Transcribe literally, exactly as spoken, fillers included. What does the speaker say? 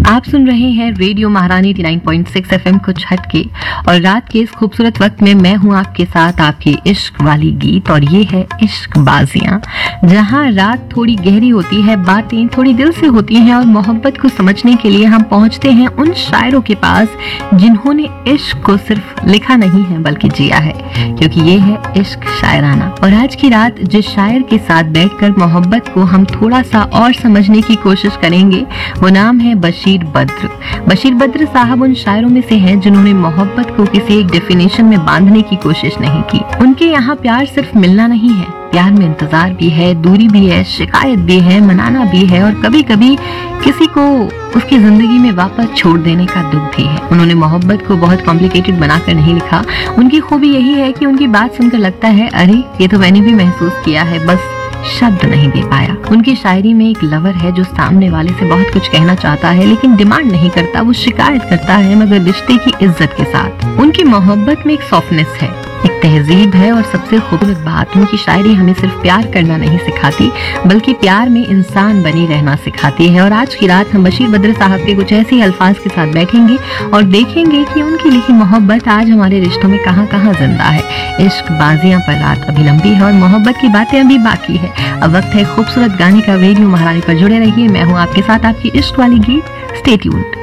आप सुन रहे हैं रेडियो महारानी नवासी पॉइंट छह एफएम कुछ हटके, और रात के इस खूबसूरत वक्त में मैं हूं आपके साथ आपके इश्क वाली गीत। और ये है इश्क बाजियां, जहां रात थोड़ी गहरी होती है, बातें थोड़ी दिल से होती हैं और मोहब्बत को समझने के लिए हम पहुंचते हैं उन शायरों के पास जिन्होंने इश्क को सिर्फ लिखा नहीं है बल्कि जिया है, क्योंकि ये है इश्क शायराना। और आज की रात जिस शायर के साथ बैठकर मोहब्बत को हम थोड़ा सा और समझने की कोशिश करेंगे, वो नाम है बशीर बद्र। बशीर बद्र साहब उन शायरों में से हैं जिन्होंने मोहब्बत को किसी एक डेफिनेशन में बांधने की कोशिश नहीं की। उनके यहाँ प्यार सिर्फ मिलना नहीं है, प्यार में इंतजार भी है, दूरी भी है, शिकायत भी है, मनाना भी है, और कभी कभी किसी को उसकी जिंदगी में वापस छोड़ देने का दुख भी है। उन्होंने मोहब्बत को बहुत कॉम्प्लिकेटेड बनाकर नहीं लिखा। उनकी खूबी यही है कि उनकी बात सुनकर लगता है अरे ये तो मैंने भी महसूस किया है, बस शब्द नहीं दे पाया। उनकी शायरी में एक लवर है जो सामने वाले से बहुत कुछ कहना चाहता है लेकिन डिमांड नहीं करता, वो शिकायत करता है मगर रिश्ते की इज्जत के साथ। उनकी मोहब्बत में एक सॉफ्टनेस है, एक तहजीब है, और सबसे खूबसूरत बात, उनकी शायरी हमें सिर्फ प्यार करना नहीं सिखाती बल्कि प्यार में इंसान बनी रहना सिखाती है। और आज की रात हम बशीर बद्र साहब के कुछ ऐसे अल्फाज के साथ बैठेंगे और देखेंगे कि उनकी लिखी मोहब्बत आज हमारे रिश्तों में कहाँ कहाँ जिंदा है। इश्क बाजियां पर रात अभी लंबी है और मोहब्बत की बातें अभी बाकी है। अब वक्त है खूबसूरत गाने का। रेडियो महारानी पर जुड़े रहिए, मैं हूँ आपके साथ आपकी इश्क वाली गीत। Stay tuned.